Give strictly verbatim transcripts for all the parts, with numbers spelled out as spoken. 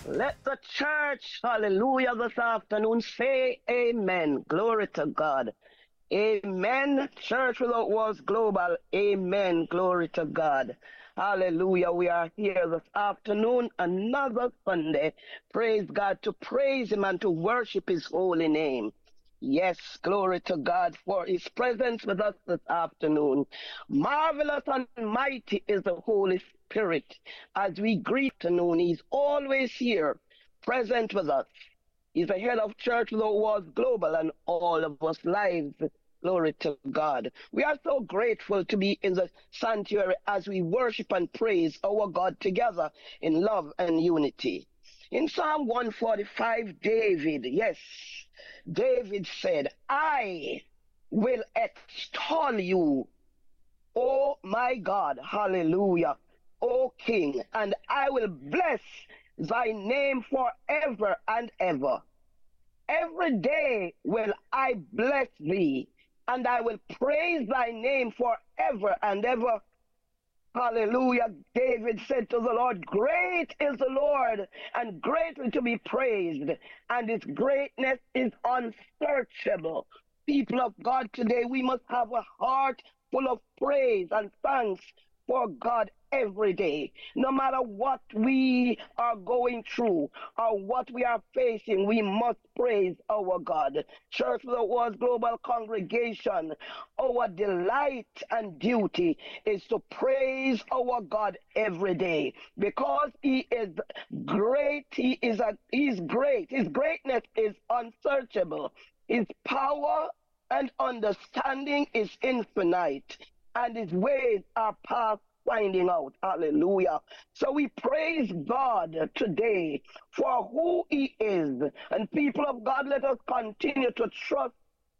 Let the church, hallelujah, this afternoon say amen. Glory to God. Amen. Church Without Walls Global. Amen. Glory to God. Hallelujah. We are here this afternoon, another Sunday. Praise God, to praise Him and to worship His holy name. Yes, glory to God for His presence with us this afternoon. Marvelous and mighty is the Holy Spirit. As we greet afternoon, He's always here, present with us. He's the head of Church Without Walls Global and all of us lives. Glory to God. We are so grateful to be in the sanctuary as we worship and praise our God together in love and unity. In Psalm one forty-five, David, yes, David said, I will extol you, O my God, hallelujah, O King, and I will bless thy name forever and ever. Every day will I bless thee, and I will praise thy name forever and ever. Hallelujah. David said to the Lord, great is the Lord and greatly to be praised, and his greatness is unsearchable. People of God, today we must have a heart full of praise and thanks for God every day. No matter what we are going through or what we are facing, we must praise our God. Church Without Walls Global Congregation, our delight and duty is to praise our God every day because He is great. He is a, He's great. His greatness is unsearchable. His power and understanding is infinite, and His ways are past finding out. Hallelujah. So we praise God today for who He is. And people of God, let us continue to trust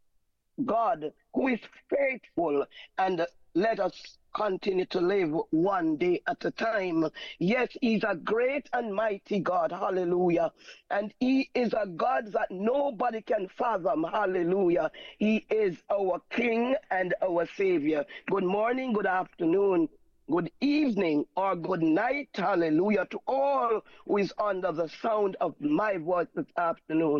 God who is faithful, and let us continue to live one day at a time. Yes, He's a great and mighty God. Hallelujah. And He is a God that nobody can fathom. Hallelujah. He is our King and our Savior. Good morning, good afternoon, good evening, or good night. Hallelujah to all who is under the sound of my voice this afternoon.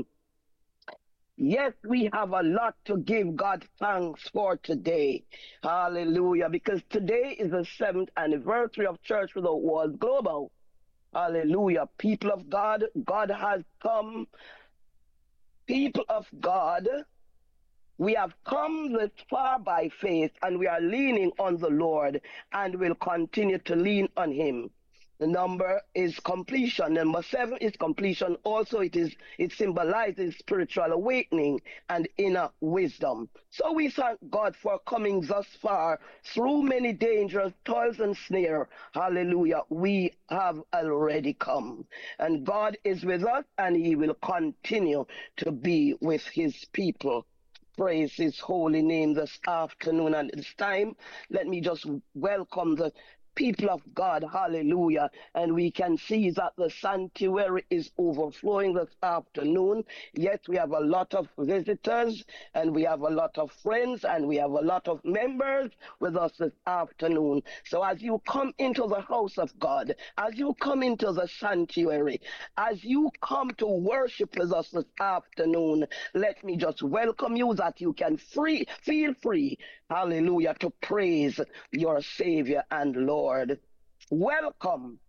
Yes, we have a lot to give God thanks for today. Hallelujah. Because today is the seventh anniversary of Church Without Walls Global. Hallelujah. People of God, God has come. People of God, we have come this far by faith, and we are leaning on the Lord and will continue to lean on Him. The number is completion. Number seven is completion. Also, it is it symbolizes spiritual awakening and inner wisdom. So we thank God for coming thus far through many dangers, toils, and snare. Hallelujah. We have already come. And God is with us, and He will continue to be with His people. Praise His holy name this afternoon and this time. Let me just welcome the people of God, hallelujah. And we can see that the sanctuary is overflowing this afternoon. Yet we have a lot of visitors, and we have a lot of friends, and we have a lot of members with us this afternoon. So as you come into the house of God, as you come into the sanctuary, as you come to worship with us this afternoon, let me just welcome you that you can free, feel free, hallelujah, to praise your Savior and Lord. Welcome.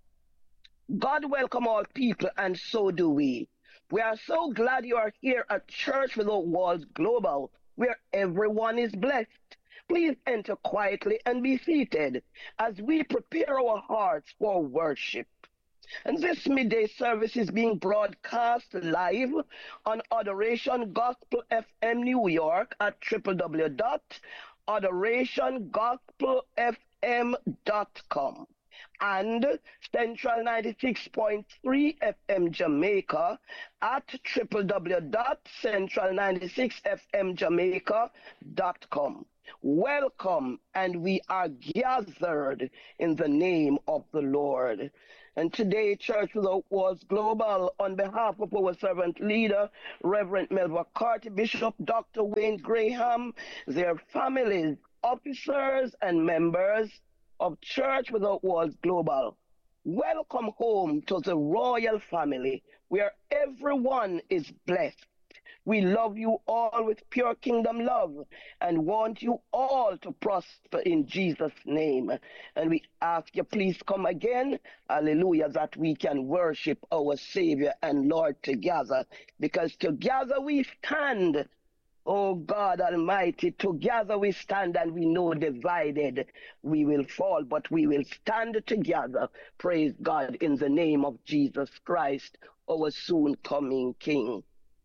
God welcome all people, and so do we. We are so glad you are here at Church Without Walls Global, where everyone is blessed. Please enter quietly and be seated as we prepare our hearts for worship. And this midday service is being broadcast live on Adoration Gospel F M New York at w w w dot adoration gospel f m dot com and Central ninety-six point three F M Jamaica at w w w dot central ninety-six f m jamaica dot com. Welcome, and we are gathered in the name of the Lord. And today, Church Without Walls Global, on behalf of our servant leader, Reverend Melva Carty, Bishop Doctor Wayne Graham, their families, officers, and members of Church Without Walls Global, Welcome home to the royal family where everyone is blessed. We love you all with pure kingdom love and want you all to prosper in Jesus' name. And we ask you, please come again, hallelujah, that we can worship our Savior and Lord together, because together we stand. Oh God Almighty, together we stand, and we know divided we will fall, but we will stand together. Praise God in the name of Jesus Christ, our soon coming King.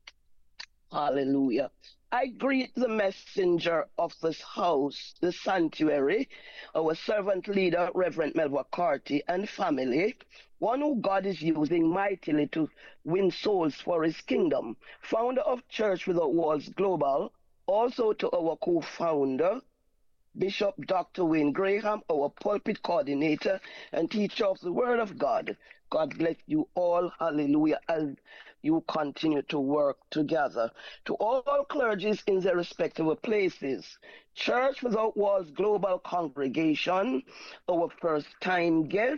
Hallelujah. I greet the messenger of this house, the sanctuary, our servant leader, Reverend Melva Carty, and family, one who God is using mightily to win souls for his kingdom, founder of Church Without Walls Global, also to our co-founder, Bishop Doctor Wayne Graham, our pulpit coordinator and teacher of the Word of God. God bless you all, hallelujah, as you continue to work together. To all clergies in their respective places, Church Without Walls Global Congregation, our first-time guests,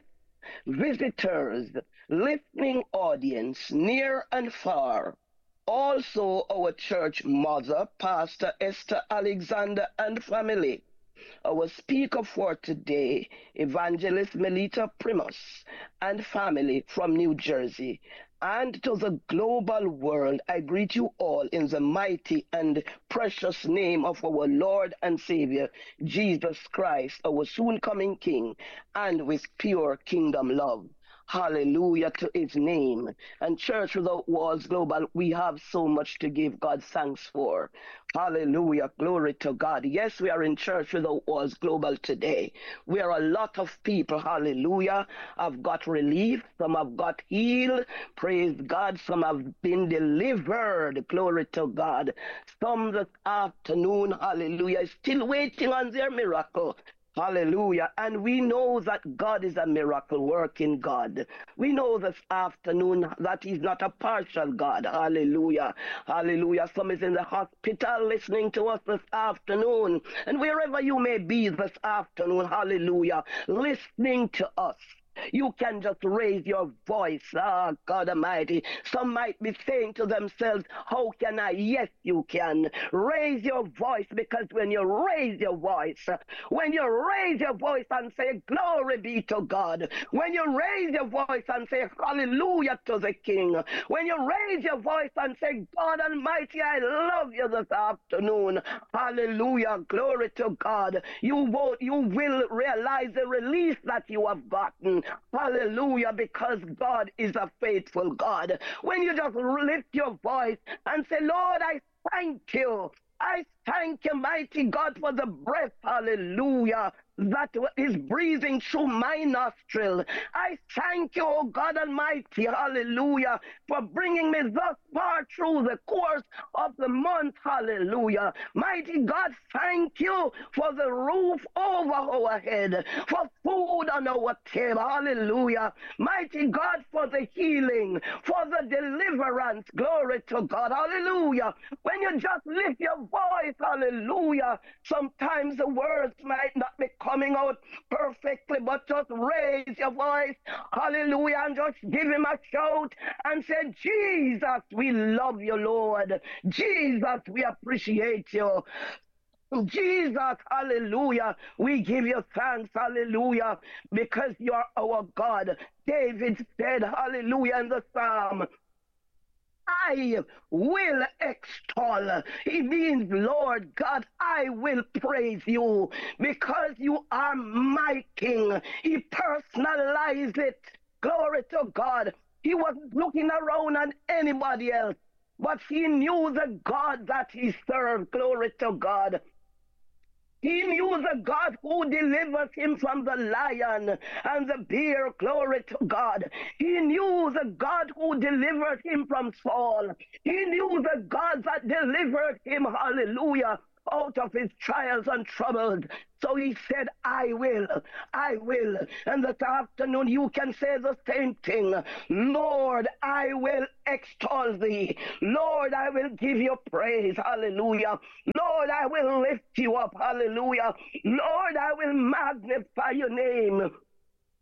visitors, listening audience, near and far, also our church mother, Pastor Esther Alexander and family, our speaker for today, Evangelist Melita Primus and family from New Jersey, and to the global world, I greet you all in the mighty and precious name of our Lord and Savior, Jesus Christ, our soon coming King, and with pure kingdom love. Hallelujah to his name. And Church Without Walls Global, we have so much to give God thanks for. Hallelujah. Glory to God. Yes, we are in Church Without Walls Global today. We are a lot of people, hallelujah, have got relief. Some have got healed. Praise God. Some have been delivered. Glory to God. Some this afternoon, hallelujah, is still waiting on their miracle. Hallelujah. And we know that God is a miracle working God. We know this afternoon that he's not a partial God. Hallelujah. Hallelujah. Some is in the hospital listening to us this afternoon. And wherever you may be this afternoon, hallelujah, listening to us. You can just raise your voice. Ah, oh, God Almighty. Some might be saying to themselves, how can I? Yes, you can. Raise your voice, because when you raise your voice, when you raise your voice and say, glory be to God, when you raise your voice and say, hallelujah to the King, when you raise your voice and say, God Almighty, I love you this afternoon, hallelujah, glory to God, you will, you will realize the release that you have gotten. Hallelujah, because God is a faithful God. When you just lift your voice and say, Lord, I thank you. I thank you, mighty God, for the breath, hallelujah, that is breathing through my nostril. I thank you, oh God Almighty, hallelujah, for bringing me thus far through the course of the month, hallelujah. Mighty God, thank you for the roof over our head, for food on our table, hallelujah. Mighty God, for the healing, for the deliverance, glory to God, hallelujah. When you just lift your voice, hallelujah, sometimes the words might not be coming out perfectly, but just raise your voice, hallelujah, and just give him a shout and say, Jesus, we love you, Lord. Jesus, we appreciate you. Jesus, hallelujah, we give you thanks, hallelujah, because you're our God. David said, hallelujah, in the psalm, I will extol. It means, Lord God, I will praise you because you are my King. He personalized it. Glory to God. He wasn't looking around at anybody else, but he knew the God that he served. Glory to God. He knew the God who delivers him from the lion and the bear, glory to God. He knew the God who delivered him from Saul. He knew the God that delivered him, hallelujah, out of his trials and troubles. So he said, I will, I will. And this afternoon you can say the same thing. Lord, I will extol thee. Lord, I will give you praise. Hallelujah. Lord, I will lift you up. Hallelujah. Lord, I will magnify your name.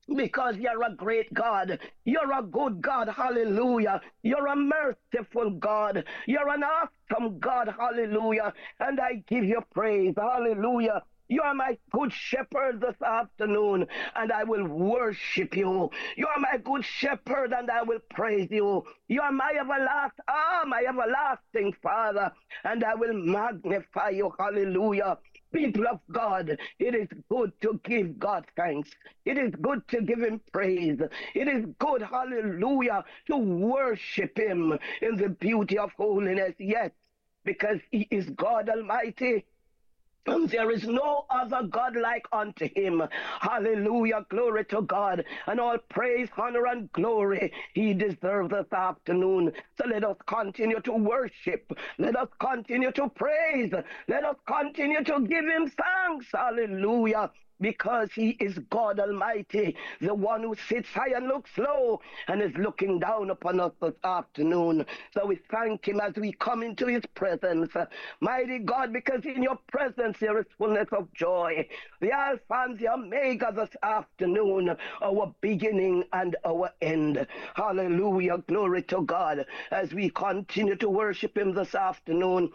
because you're a great God. You're a good God. Hallelujah. You're a merciful God. You're an awesome God. Hallelujah. And I give you praise. Hallelujah. You are my good shepherd this afternoon, and I will worship you. You are my good shepherd, and I will praise you. You are my everlasting, ah, my everlasting Father, and I will magnify you. Hallelujah. People of God, it is good to give God thanks. It is good to give him praise. It is good, hallelujah, to worship him in the beauty of holiness. Yes, because he is God Almighty. And there is no other God like unto him. Hallelujah. Glory to God. And all praise, honor, and glory he deserves this afternoon. So let us continue to worship. Let us continue to praise. Let us continue to give him thanks. Hallelujah. Because he is God Almighty, the one who sits high and looks low and is looking down upon us this afternoon. So we thank him as we come into his presence. Mighty God, because in your presence there is fullness of joy. The Alpha and the Omega this afternoon, our beginning and our end. Hallelujah, glory to God. As we continue to worship him this afternoon,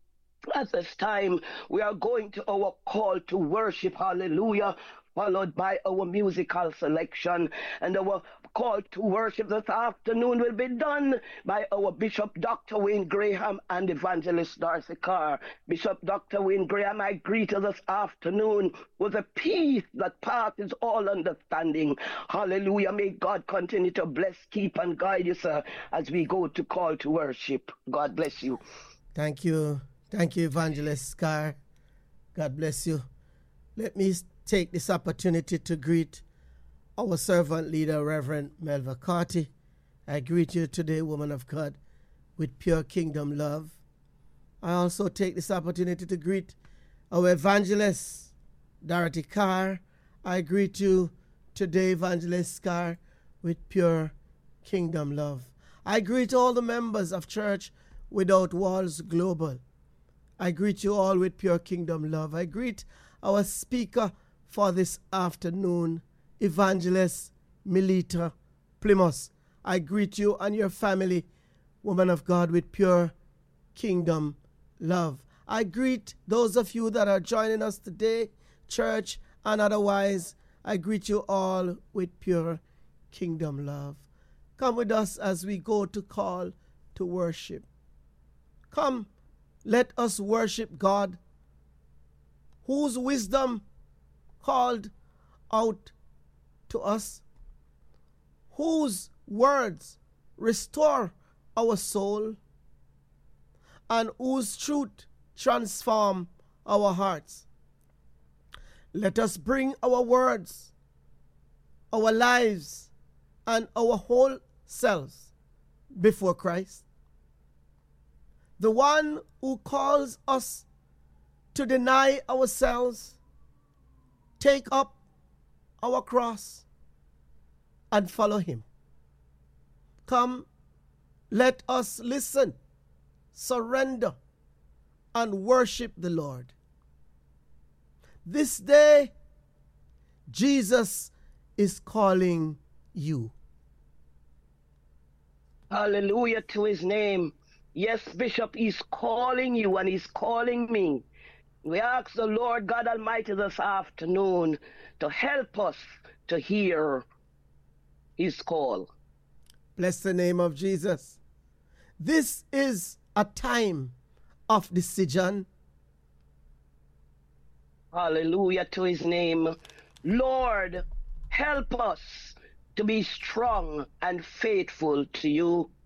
at this time, we are going to our call to worship, hallelujah, followed by our musical selection. And our call to worship this afternoon will be done by our Bishop Doctor Wayne Graham and Evangelist Darcy Carr. Bishop Doctor Wayne Graham, I greet you this afternoon with a peace that passes all understanding. Hallelujah. May God continue to bless, keep, and guide you, sir, as we go to call to worship. God bless you. Thank you. Thank you, Evangelist Carr. God bless you. Let me take this opportunity to greet our servant leader, Reverend Melva Carty. I greet you today, woman of God, with pure kingdom love. I also take this opportunity to greet our evangelist, Dorothy Carr. I greet you today, Evangelist Carr, with pure kingdom love. I greet all the members of Church Without Walls Global. I greet you all with pure kingdom love. I greet our speaker for this afternoon, Evangelist Melita Plymouth. I greet you and your family, woman of God, with pure kingdom love. I greet those of you that are joining us today, church and otherwise. I greet you all with pure kingdom love. Come with us as we go to call to worship. Come, let us worship God, whose wisdom called out to us, whose words restore our soul, and whose truth transform our hearts. Let us bring our words, our lives, and our whole selves before Christ, the one who calls us to deny ourselves, take up our cross, and follow him. Come, let us listen, surrender, and worship the Lord. This day, Jesus is calling you. Hallelujah to his name. Yes, Bishop, he's calling you and he's calling me. We ask the Lord God Almighty this afternoon to help us to hear his call. Bless the name of Jesus. This is a time of decision. Hallelujah to his name. Lord, help us to be strong and faithful to you.